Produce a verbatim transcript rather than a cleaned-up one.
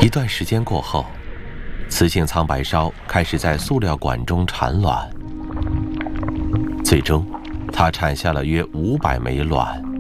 一段时间过后，雌性苍白烧开始在塑料管中产卵，最终，它产下了约五百枚卵。